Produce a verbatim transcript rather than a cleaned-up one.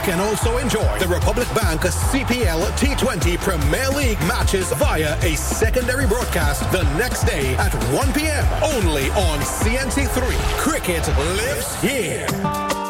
can also enjoy the Republic Bank C P L T twenty Premier League matches via a secondary broadcast the next day at one p.m. only on C N C three. Cricket lives here.